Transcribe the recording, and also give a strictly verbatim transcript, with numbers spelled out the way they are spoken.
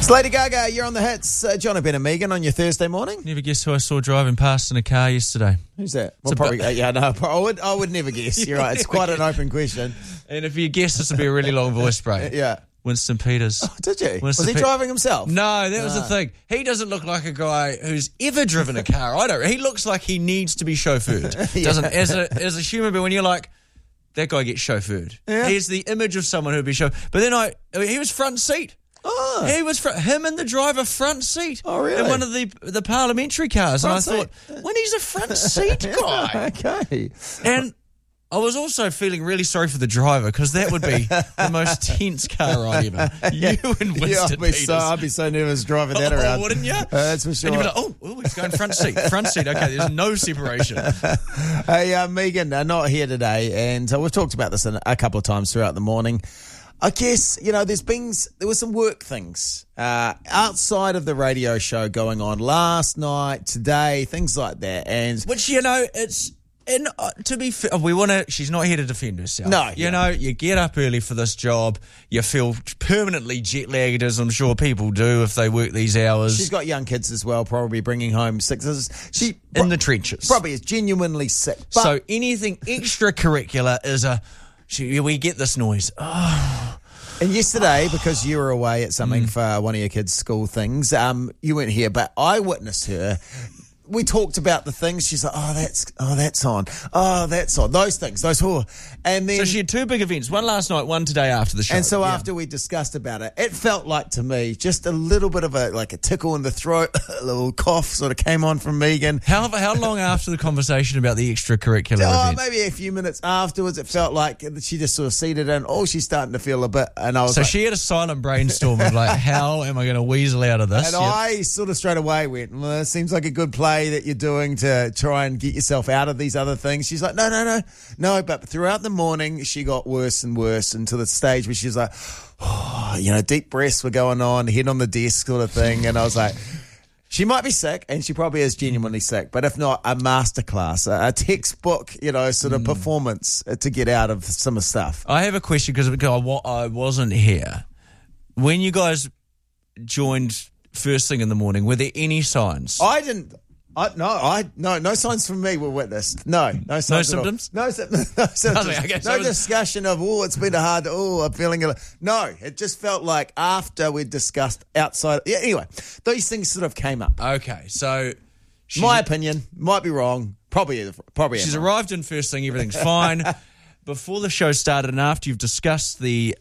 It's Lady Gaga, you're on the hits. Uh, John Ben and Megan on your Thursday morning. Never guess who I saw driving past in a car yesterday. Who's that? Well, probably, uh, yeah, no, I would, I would never guess. You're right. It's quite an open question. And if you guess, this would be a really long voice break. Yeah. Winston Peters. Oh, did you? Winston was he Pe- driving himself? No, that was No. the thing. He doesn't look like a guy who's ever driven a car. I don't. He looks like he needs to be chauffeured. Yeah. Doesn't as a as a human being when you're like, that guy gets chauffeured. Yeah. He's the image of someone who'd be chauffeured. But then I, I mean, he was front seat. Oh. He was fr- him and the driver front seat. Oh, really? In one of the the parliamentary cars. Front and I thought, when he's a front seat guy. Okay. And I was also feeling really sorry for the driver because that would be the most tense car ride ever. You and Winston Yeah, I'd be, Peters. so, I'd be so nervous driving that Oh, around. wouldn't you? Uh, that's for sure. And you'd be like, oh, oh, he's going front seat. Front seat. Okay, there's no separation. Hey, uh, Megan, uh, not here today, and uh, we've talked about this in, a couple of times throughout the morning. I guess, you know, there's been, there were some work things uh, outside of the radio show going on last night, today, things like that. And Which, you know, it's... And uh, to be fair, we want to. She's not here to defend herself. No, you yeah. know, you get up early for this job. You feel permanently jet lagged, as I'm sure people do if they work these hours. she's got young kids as well, probably bringing home sixes. She in the trenches. probably is genuinely sick. But So anything extracurricular is a. She, we get this noise. Oh, And yesterday, because you were away at something Mm. for one of your kids' school things, um, you weren't here, but I witnessed her. We talked about the things. She's like, "Oh, that's oh, that's on. Oh, that's on." Those things, those whore. And then, so she had two big events. One last night, one today after the show. and so Yeah. after we discussed about it, it felt like to me just a little bit of a like a tickle in the throat, a little cough sort of came on from Megan. How how long after the conversation about the extracurricular Oh, event? maybe a few minutes afterwards, it felt like she just sort of seated in. Oh, she's starting to feel a bit, and I was So like, she had a silent brainstorm of like, how am I going to weasel out of this? And Yep. I sort of straight away went, well, it seems like a good play that you're doing to try and get yourself out of these other things. She's like, no, no, no, no. But throughout the morning, she got worse and worse until the stage where she's like, oh, you know, deep breaths were going on, head on the desk sort of thing. And I was like, she might be sick, and she probably is genuinely sick. But if not, a masterclass, a, a textbook, you know, sort of performance to get out of some of the stuff. I have a question because I wa- I wasn't here. When you guys joined first thing in the morning, were there any signs? I didn't. I, no, I no no signs from me were witnessed. No, no signs. at all. symptoms? No, sy- no symptoms. Nothing, okay, so no it was- discussion of oh, it's been a hard. Oh, I'm feeling it. No, it just felt like after we discussed outside. Yeah. Anyway, these things sort of came up. Okay, so she's, My opinion might be wrong. Probably, probably. she's am wrong. arrived in first thing, everything's fine. Before the show started and after you've discussed the